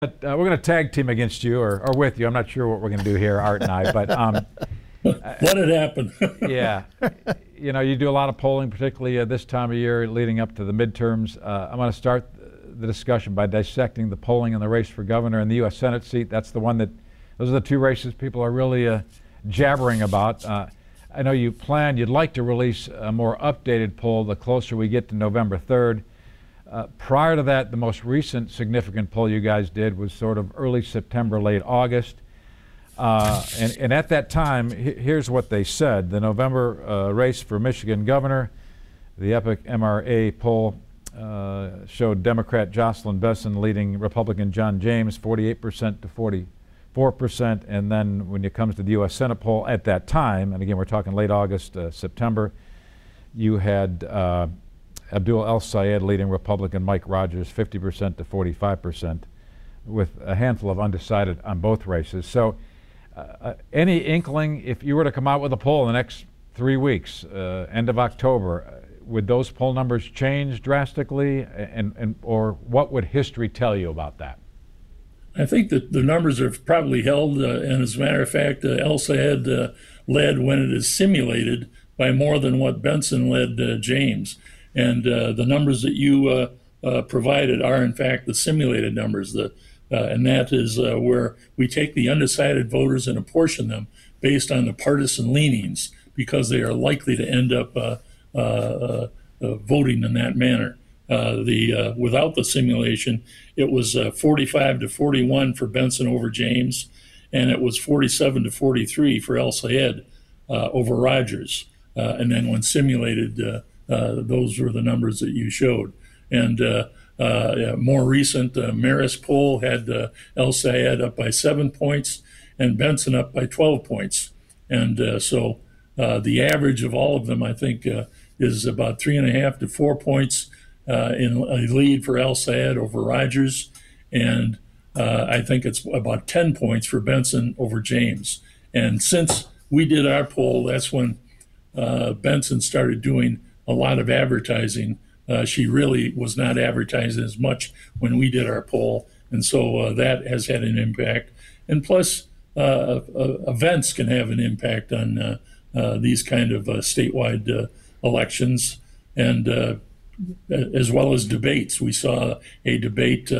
We're going to tag team against you or with you. I'm not sure what we're going to do here, Art and I, but Let it happen. yeah, you do a lot of polling, particularly this time of year leading up to the midterms. I'm going to start the discussion by dissecting the polling in the race for governor and the U.S. Senate seat. Those are the two races people are really jabbering about. I know you'd like to release a more updated poll the closer we get to November 3rd. Prior to that, the most recent significant poll you guys did was sort of early September, late August. And at that time, here's what they said. The November race for Michigan governor, the Epic MRA poll showed Democrat Jocelyn Besson leading Republican John James 48% to 44%. And then when it comes to the U.S. Senate poll at that time, and again, we're talking late August, September, you had Abdul El-Sayed leading Republican Mike Rogers 50% to 45%, with a handful of undecided on both races. So any inkling, if you were to come out with a poll in the next 3 weeks, end of October, would those poll numbers change drastically, or what would history tell you about that? I think that the numbers are probably held, and as a matter of fact, El-Sayed led when it is simulated by more than what Benson led James. And the numbers that you provided are, in fact, the simulated numbers. And that is where we take the undecided voters and apportion them based on the partisan leanings, because they are likely to end up voting in that manner. Without the simulation, it was 45 to 41 for Benson over James, and it was 47 to 43 for El-Sayed over Rogers. And then when simulated, those were the numbers that you showed. And more recent Marist poll had El-Sayed up by 7 points and Benson up by 12 points. And so the average of all of them, I think, is about 3.5 to 4 points in a lead for El-Sayed over Rogers. And I think it's about 10 points for Benson over James. And since we did our poll, that's when Benson started doing a lot of advertising. She really was not advertising as much when we did our poll, and so that has had an impact. And plus, events can have an impact on these kind of statewide elections, and as well as debates. We saw a debate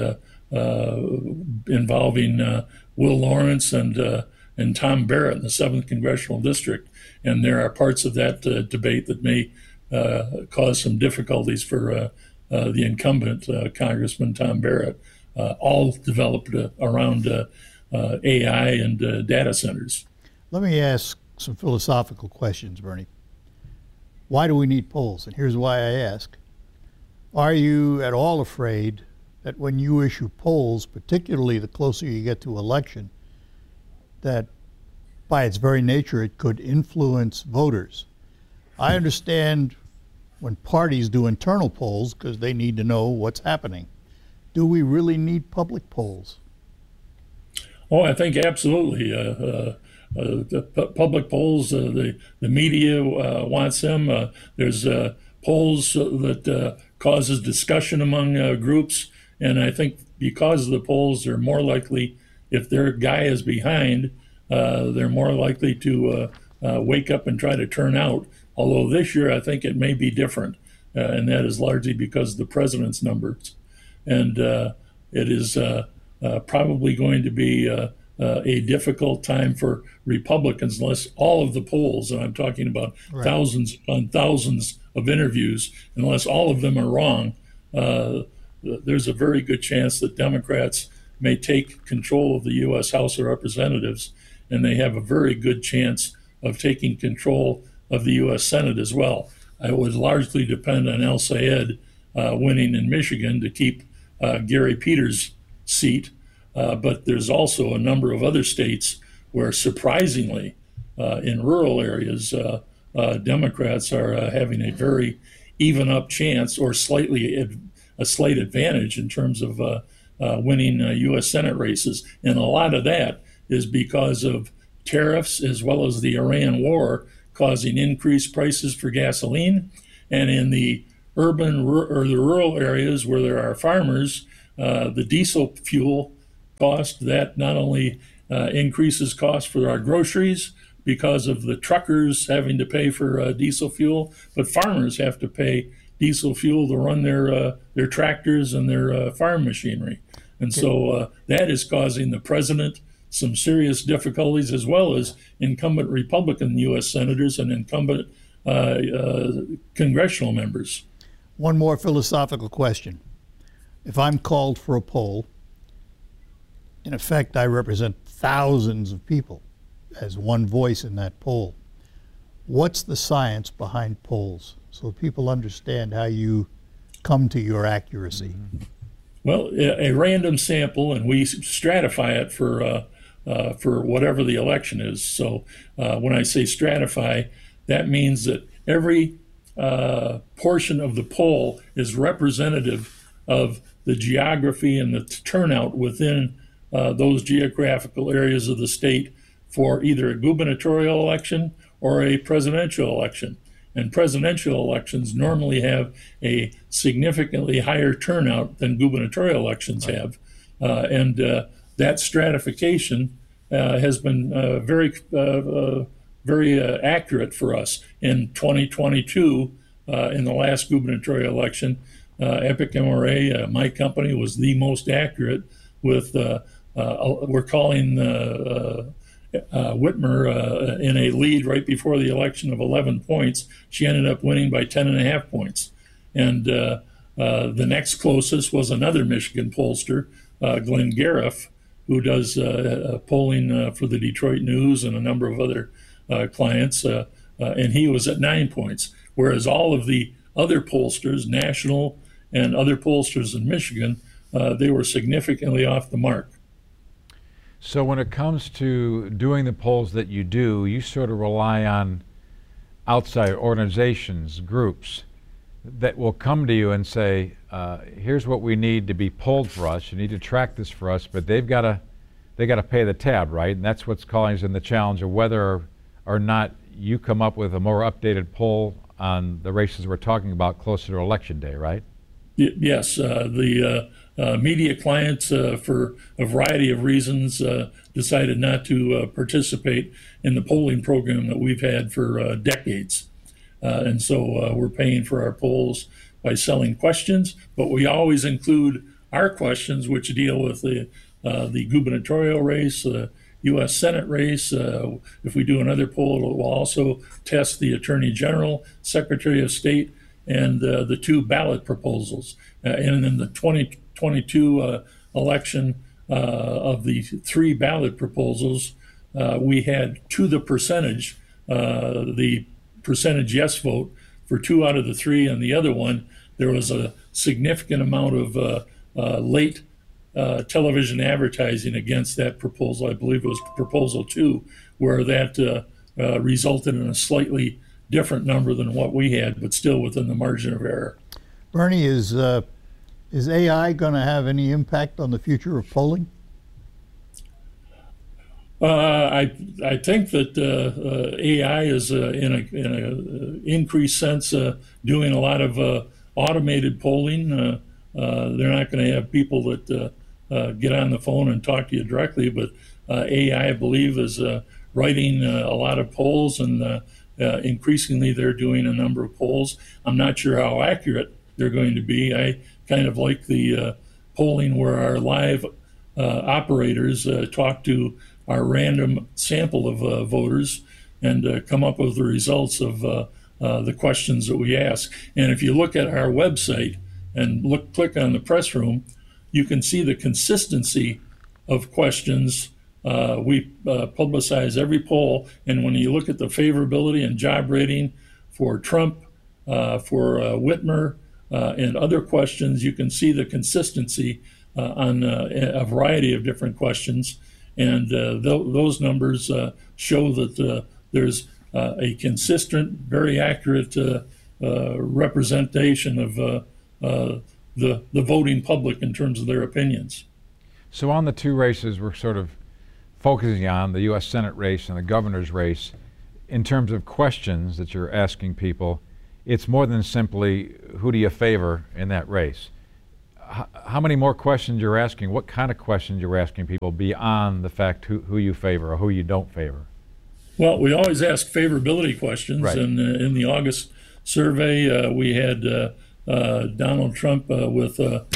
involving Will Lawrence and Tom Barrett in the 7th Congressional District, and there are parts of that debate that may cause some difficulties for the incumbent Congressman Tom Barrett, all developed around AI and data centers. Let me ask some philosophical questions, Bernie. Why do we need polls? And here's why I ask. Are you at all afraid that when you issue polls, particularly the closer you get to election, that by its very nature it could influence voters? I understand when parties do internal polls because they need to know what's happening. Do we really need public polls? Oh, I think absolutely. The public polls, the media wants them. There's polls that causes discussion among groups, and I think because of the polls, they're more likely, if their guy is behind, they're more likely to wake up and try to turn out. Although this year I think it may be different, and that is largely because of the president's numbers. And it is probably going to be a difficult time for Republicans unless all of the polls, and I'm talking about Right. thousands on thousands of interviews, unless all of them are wrong, there's a very good chance that Democrats may take control of the U.S. House of Representatives, and they have a very good chance of taking control of the U.S. Senate as well. I would largely depend on El-Sayed winning in Michigan to keep Gary Peters' seat, but there's also a number of other states where, surprisingly, in rural areas, Democrats are having a very even-up chance, or a slight advantage in terms of winning U.S. Senate races. And a lot of that is because of tariffs as well as the Iran war causing increased prices for gasoline. And in the urban or the rural areas where there are farmers, the diesel fuel cost, that not only increases costs for our groceries because of the truckers having to pay for diesel fuel, but farmers have to pay diesel fuel to run their tractors and their farm machinery. And so that is causing the president some serious difficulties, as well as incumbent Republican U.S. senators and incumbent congressional members. One more philosophical question. If I'm called for a poll, in effect, I represent thousands of people as one voice in that poll. What's the science behind polls so people understand how you come to your accuracy? Well, a random sample, and we stratify it for whatever the election is. So when I say stratify, that means that every portion of the poll is representative of the geography and the turnout within those geographical areas of the state for either a gubernatorial election or a presidential election. And presidential elections normally have a significantly higher turnout than gubernatorial elections have. And that stratification has been very accurate for us. In 2022, in the last gubernatorial election, Epic MRA, my company, was the most accurate with, we're calling Whitmer in a lead right before the election of 11 points. She ended up winning by 10.5 points. And the next closest was another Michigan pollster, Glenn Gariff, who does polling for the Detroit News and a number of other clients, and he was at 9 points, whereas all of the other pollsters, national and other pollsters in Michigan, they were significantly off the mark. So when it comes to doing the polls that you do, you sort of rely on outside organizations, groups that will come to you and say, here's what we need to be polled for us. You need to track this for us, but they got to pay the tab, right? And that's what's causing the challenge of whether or not you come up with a more updated poll on the races we're talking about closer to Election Day, right? Yes, the media clients, for a variety of reasons, decided not to participate in the polling program that we've had for decades. And so we're paying for our polls by selling questions, but we always include our questions, which deal with the gubernatorial race, the U.S. Senate race. If we do another poll, we'll also test the Attorney General, Secretary of State, and the two ballot proposals. And in the 2022 election, of the three ballot proposals, we had to the percentage, the percentage yes vote for 2 out of the 3, and the other one, there was a significant amount of late television advertising against that proposal. I believe it was Proposal 2, where that resulted in a slightly different number than what we had, but still within the margin of error. Bernie, is AI going to have any impact on the future of polling? I think that AI is in a increased sense doing a lot of automated polling. They're not going to have people that get on the phone and talk to you directly, but AI, I believe, is writing a lot of polls, and increasingly they're doing a number of polls. I'm not sure how accurate they're going to be. I kind of like the polling where our live operators talk to our random sample of voters and come up with the results of the questions that we ask. And if you look at our website and click on the press room, you can see the consistency of questions. We publicize every poll, and when you look at the favorability and job rating for Trump, for Whitmer, and other questions, you can see the consistency on a variety of different questions. And those numbers show that there's a consistent, very accurate representation of the voting public in terms of their opinions. So on the two races we're sort of focusing on, the U.S. Senate race and the governor's race, in terms of questions that you're asking people, it's more than simply who do you favor in that race. how many more questions you're asking? What kind of questions you're asking people beyond the fact who you favor or who you don't favor? Well, we always ask favorability questions, Right. and in the August survey, we had Donald Trump with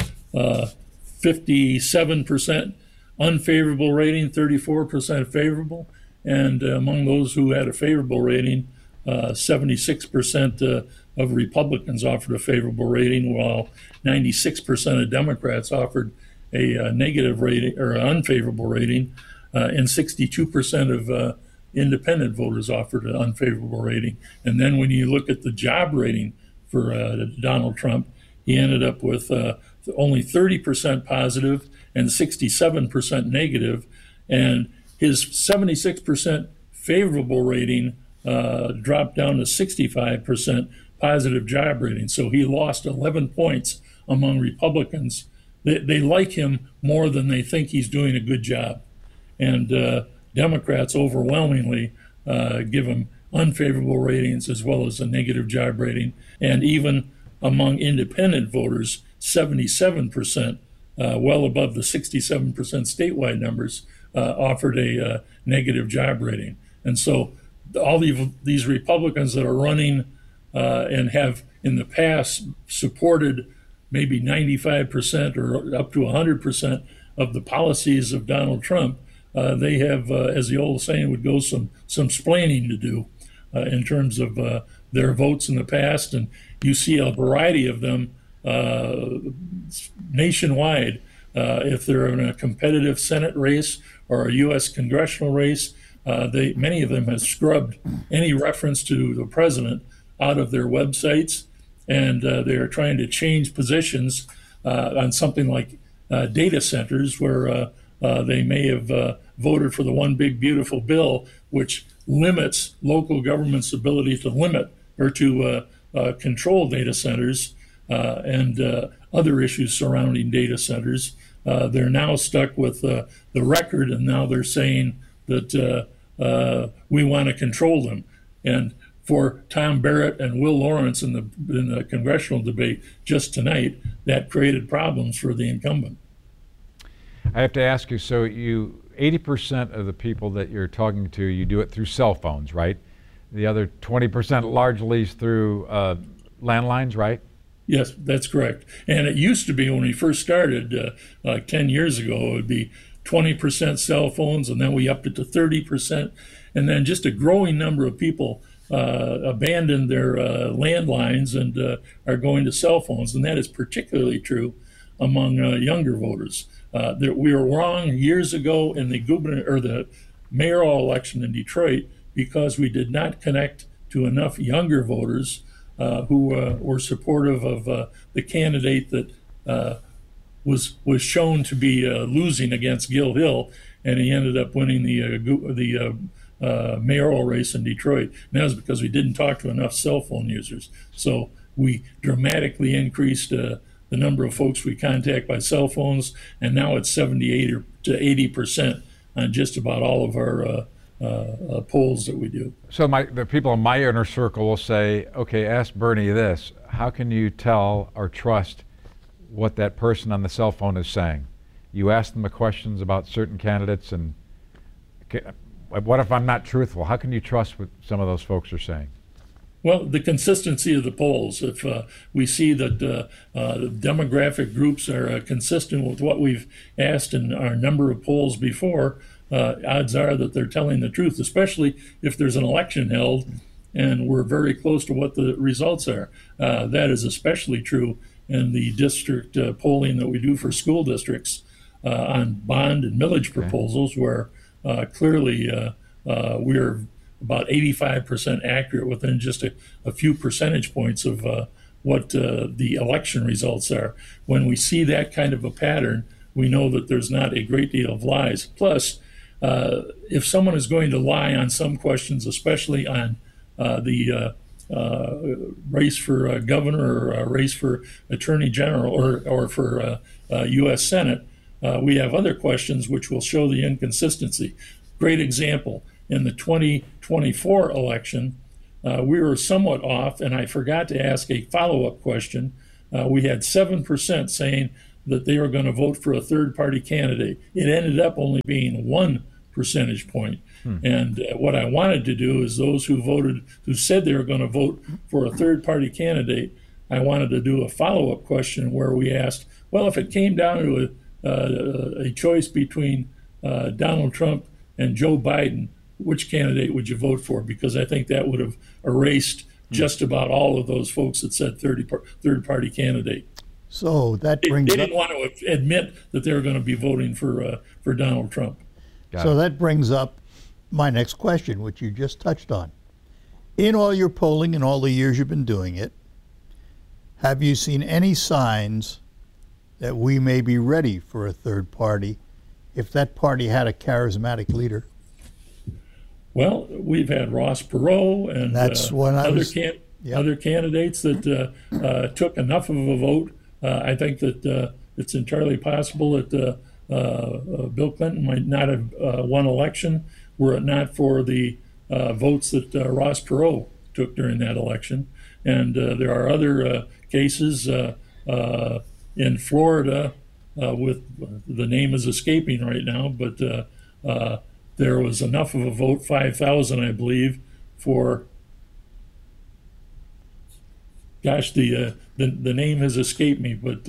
57% unfavorable rating, 34% favorable, and among those who had a favorable rating, 76% of Republicans offered a favorable rating, while 96% of Democrats offered a negative rating or an unfavorable rating, and 62% of independent voters offered an unfavorable rating. And then when you look at the job rating for Donald Trump, he ended up with only 30% positive and 67% negative, and his 76% favorable rating dropped down to 65% positive job rating. So he lost 11 points among Republicans. They like him more than they think he's doing a good job. And Democrats overwhelmingly give him unfavorable ratings as well as a negative job rating. And even among independent voters, 77%, well above the 67% statewide numbers, offered a negative job rating. And so all these Republicans that are running and have in the past supported maybe 95% or up to 100% of the policies of Donald Trump, they have, as the old saying would go, some splaining to do in terms of their votes in the past. And you see a variety of them nationwide. If they're in a competitive Senate race or a U.S. congressional race, many of them have scrubbed any reference to the president out of their websites, and they are trying to change positions on something like data centers, where they may have voted for the one big beautiful bill, which limits local government's ability to limit or to control data centers and other issues surrounding data centers. They're now stuck with the record, and now they're saying that we want to control them. And for Tom Barrett and Will Lawrence in the congressional debate just tonight, that created problems for the incumbent. I have to ask you, so 80% of the people that you're talking to, you do it through cell phones, right? The other 20% largely is through landlines, right? Yes, that's correct. And it used to be, when we first started, like 10 years ago, it would be 20% cell phones, and then we upped it to 30%. And then just a growing number of people abandoned their landlines and are going to cell phones. And that is particularly true among younger voters. We were wrong years ago in the mayoral election in Detroit because we did not connect to enough younger voters who were supportive of the candidate that was shown to be losing against Gil Hill, and he ended up winning the mayoral race in Detroit. And that was because we didn't talk to enough cell phone users. So we dramatically increased the number of folks we contact by cell phones, and now it's 78 to 80% on just about all of our polls that we do. So the people in my inner circle will say, okay, ask Bernie this. How can you tell or trust what that person on the cell phone is saying? You ask them the questions about certain candidates, and what if I'm not truthful? How can you trust what some of those folks are saying? Well, the consistency of the polls. If we see that the demographic groups are consistent with what we've asked in our number of polls before, odds are that they're telling the truth, especially if there's an election held and we're very close to what the results are. That is especially true in the district polling that we do for school districts on bond and millage proposals, where clearly we're about 85% accurate within just a few percentage points of what the election results are. When we see that kind of a pattern, we know that there's not a great deal of lies. Plus, if someone is going to lie on some questions, especially on the race for governor or race for attorney general or for U.S. Senate, we have other questions which will show the inconsistency. Great example. In the 2024 election, we were somewhat off, and I forgot to ask a follow-up question. We had 7% saying that they were going to vote for a third-party candidate. It ended up only being 1 percentage point. And what I wanted to do is those who said they were going to vote for a third-party candidate, I wanted to do a follow-up question where we asked, well, if it came down to a choice between Donald Trump and Joe Biden, which candidate would you vote for? Because I think that would have erased just about all of those folks that said third-party candidate. So that They brings didn't want to admit that they were going to be voting for Donald Trump. so that brings up my next question, which you just touched on. In all your polling and all the years you've been doing it, have you seen any signs that we may be ready for a third party if that party had a charismatic leader? Well, we've had Ross Perot and That's what I other, was- other candidates that took enough of a vote. I think that it's entirely possible that Bill Clinton might not have won election were it not for the votes that Ross Perot took during that election. And there are other cases in Florida with the name is escaping right now, but there was enough of a vote, 5,000, I believe, for. Gosh, the name has escaped me, but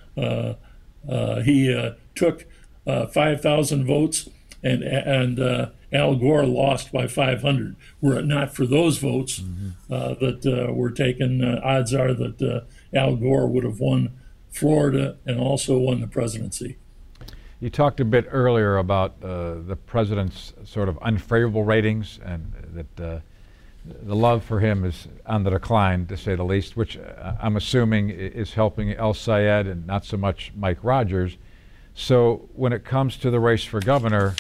he took 5,000 votes, and Al Gore lost by 500. Were it not for those votes that were taken, odds are that Al Gore would have won Florida and also won the presidency. You talked a bit earlier about the president's sort of unfavorable ratings, and that the love for him is on the decline, to say the least, which I'm assuming is helping El Sayed and not so much Mike Rogers. So when it comes to the race for governor,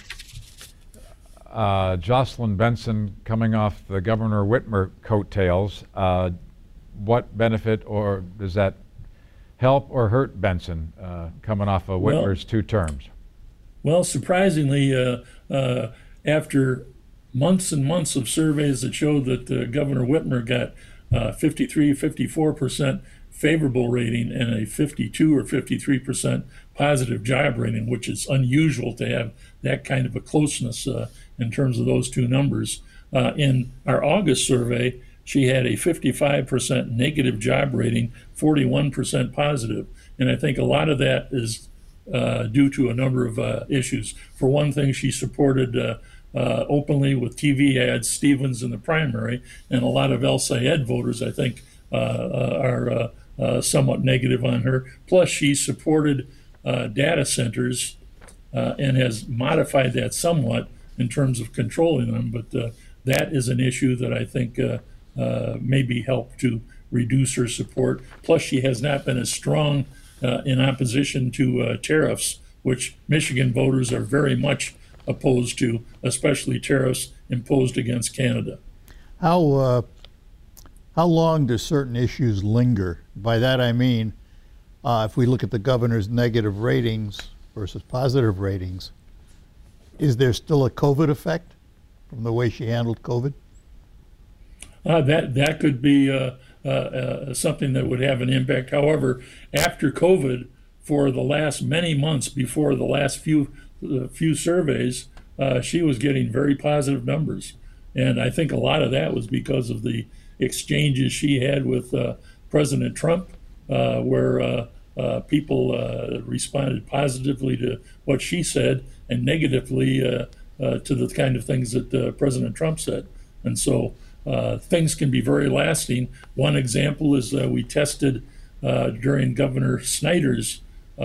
Jocelyn Benson coming off the Governor Whitmer coattails, what benefit, or does that help or hurt Benson coming off of Whitmer's 2 terms? Well, surprisingly, after months and months of surveys that showed that Governor Whitmer got 54% favorable rating and a 52 or 53% positive job rating, which is unusual to have that kind of a closeness in terms of those 2 numbers. In our August survey, she had a 55% negative job rating, 41% positive. And I think a lot of that is due to a number of issues. For one thing, she supported openly with TV ads Stevens in the primary, and a lot of El Sayed voters, I think, are somewhat negative on her. Plus, she supported data centers and has modified that somewhat in terms of controlling them, but that is an issue that I think maybe helped to reduce her support. Plus, she has not been as strong in opposition to tariffs, which Michigan voters are very much opposed to, especially tariffs imposed against Canada. How long do certain issues linger? By that I mean, if we look at the governor's negative ratings versus positive ratings, is there still a COVID effect from the way she handled COVID? That could be something that would have an impact. However, after COVID, for the last many months before the last few surveys, she was getting very positive numbers. And I think a lot of that was because of the exchanges she had with President Trump, where people responded positively to what she said and negatively to the kind of things that President Trump said. And so things can be very lasting. One example is we tested during Governor Snyder's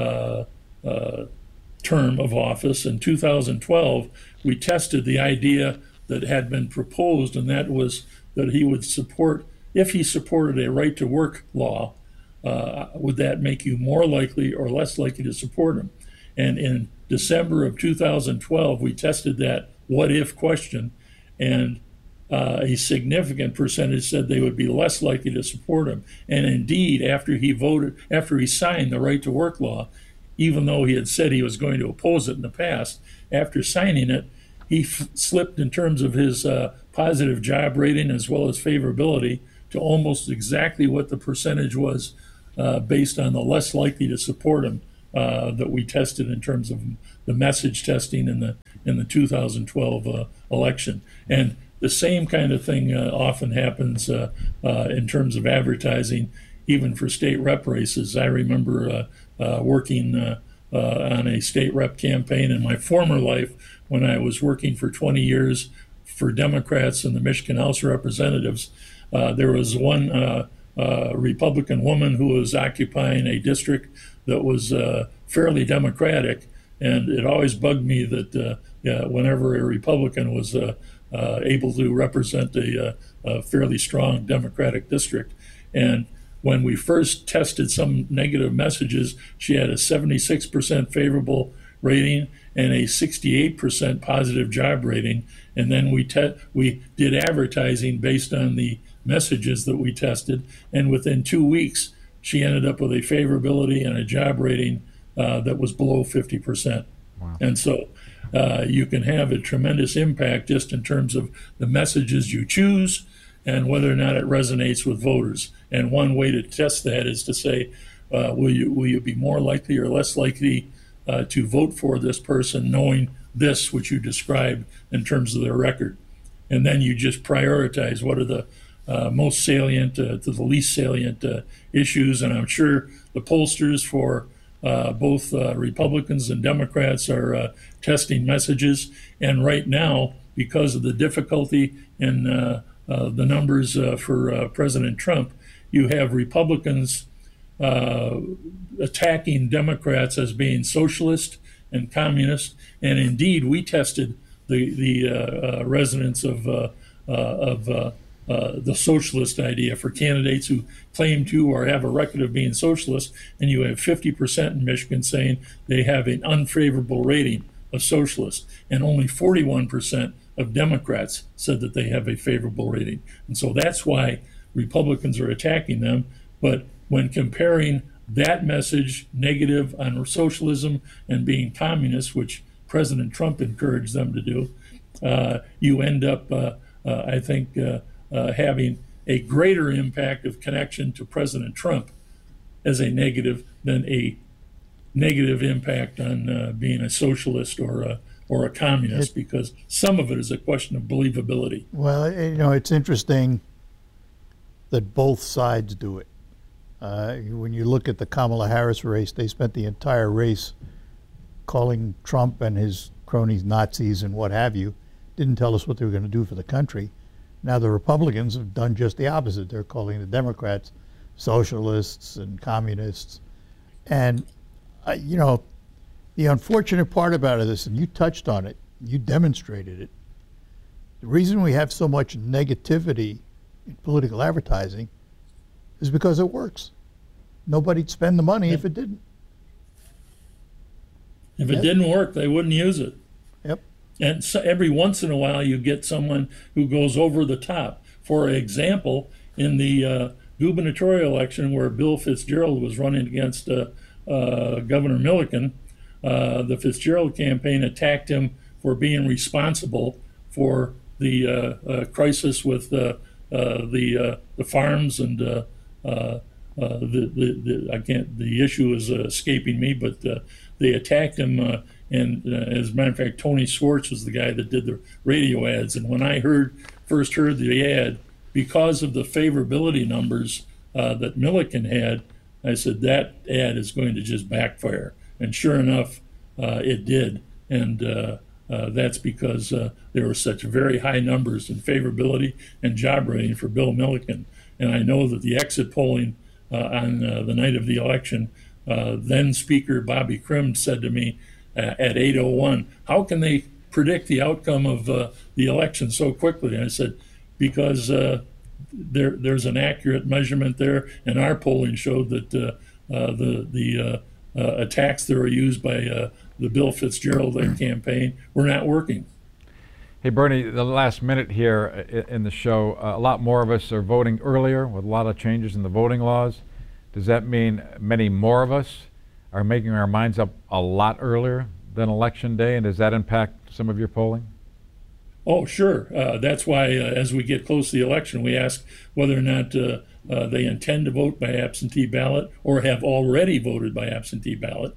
term of office in 2012, we tested the idea that had been proposed, and that was that he would support, if he supported a right to work law, would that make you more likely or less likely to support him? And in December of 2012, we tested that what if question, and a significant percentage said they would be less likely to support him. And indeed, after he signed the right to work law, even though he had said he was going to oppose it in the past, after signing it, he slipped in terms of his positive job rating as well as favorability to almost exactly what the percentage was based on the less likely to support him that we tested in terms of the message testing in the 2012 election. And the same kind of thing often happens in terms of advertising, even for state rep races. I remember working on a state rep campaign in my former life when I was working for 20 years for Democrats in the Michigan House of Representatives. There was one Republican woman who was occupying a district that was fairly Democratic, and it always bugged me that whenever a Republican was able to represent a fairly strong Democratic district. And when we first tested some negative messages, she had a 76% favorable rating and a 68% positive job rating. And then we did advertising based on the messages that we tested. And within 2 weeks, she ended up with a favorability and a job rating that was below 50%. Wow. And so you can have a tremendous impact just in terms of the messages you choose and whether or not it resonates with voters. And one way to test that is to say, will you be more likely or less likely to vote for this person knowing this, which you described in terms of their record? And then you just prioritize what are the most salient to the least salient issues. And I'm sure the pollsters for both Republicans and Democrats are testing messages. And right now, because of the difficulty in the numbers for President Trump, you have Republicans attacking Democrats as being socialist and communist. And indeed, we tested the resonance of the socialist idea for candidates who claim to or have a record of being socialist, and you have 50% in Michigan saying they have an unfavorable rating of socialist, and only 41% of Democrats said that they have a favorable rating. And so that's why Republicans are attacking them. But when comparing that message, negative on socialism and being communist, which President Trump encouraged them to do, you end up, I think, having a greater impact of connection to President Trump as a negative than a negative impact on being a socialist or a communist, because some of it is a question of believability. Well, it's interesting that both sides do it. When you look at the Kamala Harris race, they spent the entire race calling Trump and his cronies Nazis and what have you, didn't tell us what they were going to do for the country. Now the Republicans have done just the opposite. They're calling the Democrats socialists and communists. And, the unfortunate part about this, and you touched on it, you demonstrated it, the reason we have so much negativity in political advertising is because it works. Nobody'd spend the money if it didn't. If it didn't work, they wouldn't use it. Yep. And so every once in a while, you get someone who goes over the top. For example, in the gubernatorial election where Bill Fitzgerald was running against Governor Milliken, the Fitzgerald campaign attacked him for being responsible for the crisis with the farms and the issue is escaping me, but they attacked him. And as a matter of fact, Tony Schwartz was the guy that did the radio ads. And when I first heard the ad, because of the favorability numbers that Milliken had, I said, that ad is going to just backfire. And sure enough, it did. And that's because there were such very high numbers in favorability and job rating for Bill Milliken. And I know that the exit polling on the night of the election, then Speaker Bobby Krim said to me at 8:01, how can they predict the outcome of the election so quickly? And I said, because there's an accurate measurement there, and our polling showed that the attacks that were used by the Bill Fitzgerald campaign were not working. Hey, Bernie, the last minute here in the show, a lot more of us are voting earlier with a lot of changes in the voting laws. Does that mean many more of us are making our minds up a lot earlier than Election Day, and does that impact some of your polling? Oh, sure. That's why as we get close to the election, we ask whether or not they intend to vote by absentee ballot or have already voted by absentee ballot.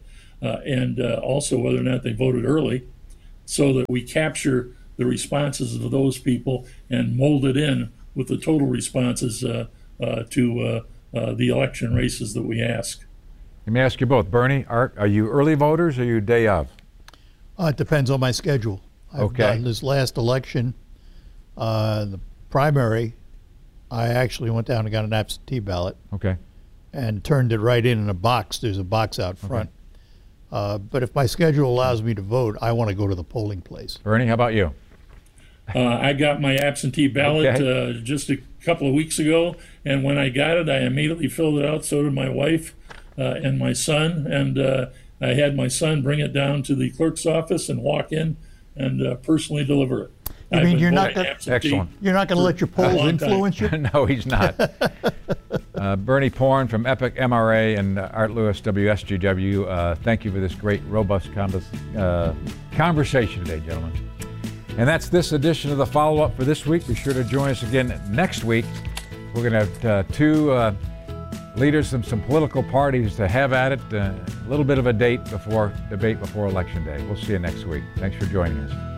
and also whether or not they voted early, so that we capture the responses of those people and mold it in with the total responses to the election races that we ask. Let me ask you both. Bernie, Art, are you early voters or are you day of? It depends on my schedule. I've done this last election, the primary, I actually went down and got an absentee ballot. Okay. And turned it right in a box. There's a box out front. But if my schedule allows me to vote, I want to go to the polling place. Bernie, how about you? I got my absentee ballot just a couple of weeks ago, and when I got it, I immediately filled it out. So did my wife and my son, and I had my son bring it down to the clerk's office and walk in and personally deliver it. You mean you're not going Excellent. to let your polls influence you? No, he's not. Bernie Porn from Epic MRA and Art Lewis, WSGW, thank you for this great, robust conversation today, gentlemen. And that's this edition of the follow-up for this week. Be sure to join us again next week. We're going to have two leaders from some political parties to have at it, a little bit of a debate before Election Day. We'll see you next week. Thanks for joining us.